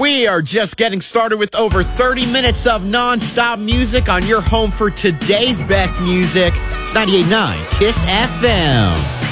We are just getting started with over 30 minutes of non-stop music on your home for today's best music. It's 98.9 KISS FM.